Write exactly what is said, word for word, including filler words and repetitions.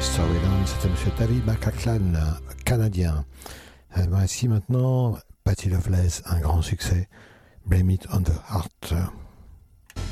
Storyland, c'était Monsieur Tavi McLachlan, canadien. Voici maintenant Patti Loveless, un grand succès, Blame It on the Heart.